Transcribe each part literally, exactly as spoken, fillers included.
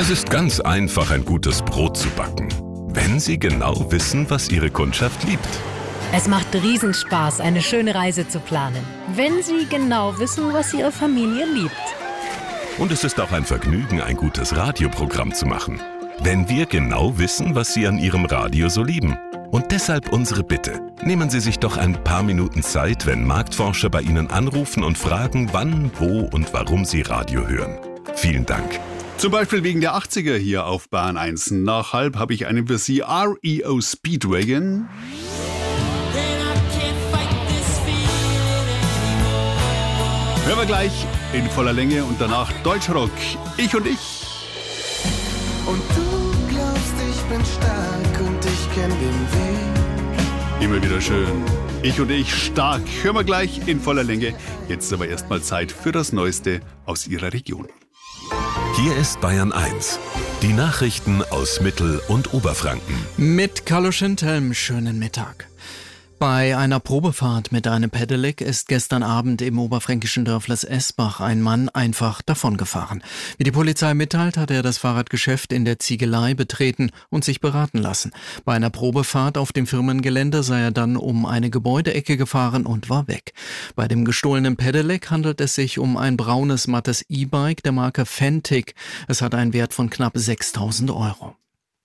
Es ist ganz einfach, ein gutes Brot zu backen, wenn Sie genau wissen, was Ihre Kundschaft liebt. Es macht Riesenspaß, eine schöne Reise zu planen, wenn Sie genau wissen, was Ihre Familie liebt. Und es ist auch ein Vergnügen, ein gutes Radioprogramm zu machen, wenn wir genau wissen, was Sie an Ihrem Radio so lieben. Und deshalb unsere Bitte. Nehmen Sie sich doch ein paar Minuten Zeit, wenn Marktforscher bei Ihnen anrufen und fragen, wann, wo und warum Sie Radio hören. Vielen Dank. Zum Beispiel wegen der achtziger hier auf Bahn eins. Nach halb habe ich einen für Sie, R E O Speedwagon. Hören wir gleich in voller Länge und danach Deutschrock. Ich und ich. Und du glaubst, ich bin stark und ich kenn den Weg. Immer wieder schön. Ich und ich stark. Hören wir gleich in voller Länge. Jetzt aber erstmal Zeit für das Neueste aus Ihrer Region. Hier ist Bayern eins. Die Nachrichten aus Mittel- und Oberfranken. Mit Carlo Schintelm, schönen Mittag. Bei einer Probefahrt mit einem Pedelec ist gestern Abend im oberfränkischen Dörfles Esbach ein Mann einfach davongefahren. Wie die Polizei mitteilt, hat er das Fahrradgeschäft in der Ziegelei betreten und sich beraten lassen. Bei einer Probefahrt auf dem Firmengelände sei er dann um eine Gebäudeecke gefahren und war weg. Bei dem gestohlenen Pedelec handelt es sich um ein braunes mattes E-Bike der Marke Fentic. Es hat einen Wert von knapp sechstausend Euro.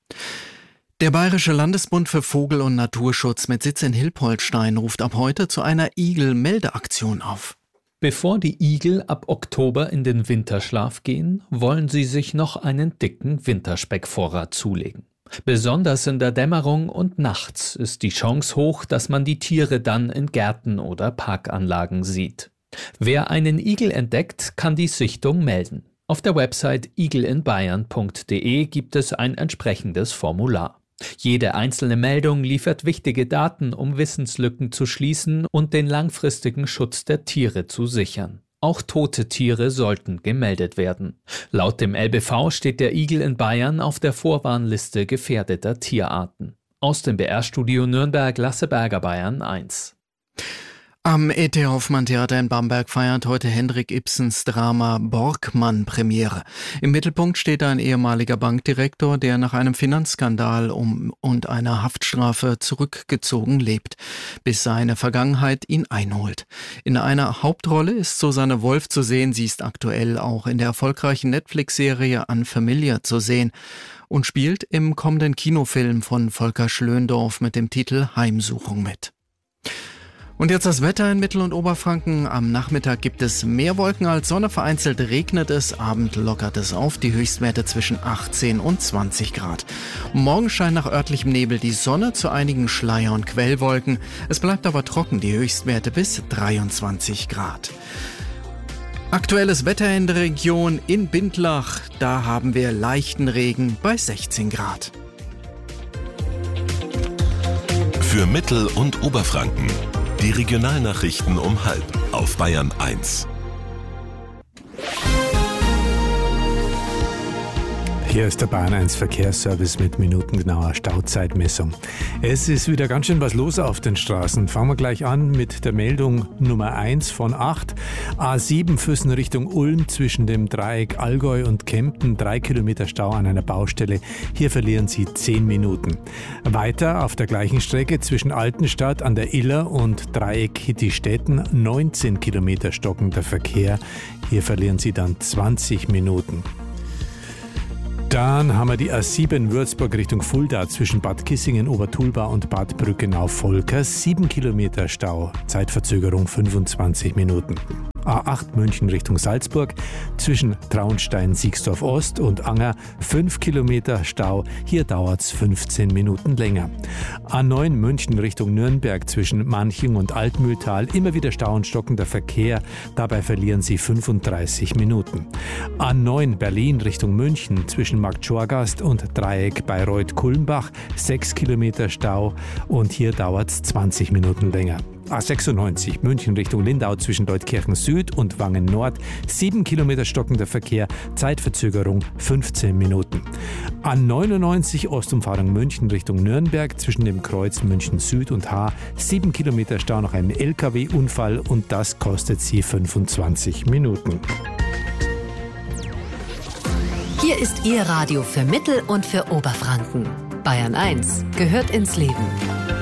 Der Bayerische Landesbund für Vogel- und Naturschutz mit Sitz in Hilpoltstein ruft ab heute zu einer Igel-Meldeaktion auf. Bevor die Igel ab Oktober in den Winterschlaf gehen, wollen sie sich noch einen dicken Winterspeckvorrat zulegen. Besonders in der Dämmerung und nachts ist die Chance hoch, dass man die Tiere dann in Gärten oder Parkanlagen sieht. Wer einen Igel entdeckt, kann die Sichtung melden. Auf der Website igelinbayern punkt de gibt es ein entsprechendes Formular. Jede einzelne Meldung liefert wichtige Daten, um Wissenslücken zu schließen und den langfristigen Schutz der Tiere zu sichern. Auch tote Tiere sollten gemeldet werden. Laut dem L B V steht der Igel in Bayern auf der Vorwarnliste gefährdeter Tierarten. Aus dem B R-Studio Nürnberg, Lasse Berger, Bayern eins. Am E T Hoffmann-Theater in Bamberg feiert heute Henrik Ibsens Drama Borkmann Premiere. Im Mittelpunkt steht ein ehemaliger Bankdirektor, der nach einem Finanzskandal um und einer Haftstrafe zurückgezogen lebt, bis seine Vergangenheit ihn einholt. In einer Hauptrolle ist Susanne Wolf zu sehen. Sie ist aktuell auch in der erfolgreichen Netflix-Serie Unfamiliar zu sehen und spielt im kommenden Kinofilm von Volker Schlöndorff mit dem Titel Heimsuchung mit. Und jetzt das Wetter in Mittel- und Oberfranken. Am Nachmittag gibt es mehr Wolken als Sonne, vereinzelt regnet es, Abend lockert es auf, die Höchstwerte zwischen achtzehn und zwanzig Grad. Morgen scheint nach örtlichem Nebel die Sonne, zu einigen Schleier- und Quellwolken. Es bleibt aber trocken, die Höchstwerte bis dreiundzwanzig Grad. Aktuelles Wetter in der Region in Bindlach, da haben wir leichten Regen bei sechzehn Grad. Für Mittel- und Oberfranken. Die Regionalnachrichten um halb auf Bayern eins. Hier ist der Bayern eins Verkehrsservice mit minutengenauer Stauzeitmessung. Es ist wieder ganz schön was los auf den Straßen. Fangen wir gleich an mit der Meldung Nummer eins von acht. A sieben Füssen Richtung Ulm zwischen dem Dreieck Allgäu und Kempten. Drei Kilometer Stau an einer Baustelle. Hier verlieren Sie zehn Minuten. Weiter auf der gleichen Strecke zwischen Altenstadt an der Iller und Dreieck Hittistetten. neunzehn Kilometer stockender Verkehr. Hier verlieren Sie dann zwanzig Minuten. Dann haben wir die A sieben Würzburg Richtung Fulda zwischen Bad Kissingen, Obertulba und Bad Brückenau-Volkers. sieben Kilometer Stau, Zeitverzögerung fünfundzwanzig Minuten. A acht München Richtung Salzburg zwischen Traunstein, Siegsdorf Ost und Anger. fünf Kilometer Stau, hier dauert es fünfzehn Minuten länger. A neun München Richtung Nürnberg zwischen Manching und Altmühltal. Immer wieder Stau und stockender Verkehr, dabei verlieren Sie fünfunddreißig Minuten. A neun Berlin Richtung München zwischen Marktschorgast und Dreieck Bayreuth-Kulmbach. sechs Kilometer Stau und hier dauert es zwanzig Minuten länger. A sechsundneunzig München Richtung Lindau zwischen Leutkirchen Süd und Wangen Nord. sieben Kilometer stockender Verkehr, Zeitverzögerung fünfzehn Minuten. A neunundneunzig Ostumfahrung München Richtung Nürnberg zwischen dem Kreuz München Süd und Haar. sieben Kilometer Stau nach einem L K W-Unfall und das kostet Sie fünfundzwanzig Minuten. Hier ist Ihr Radio für Mittel- und für Oberfranken. Bayern eins gehört ins Leben.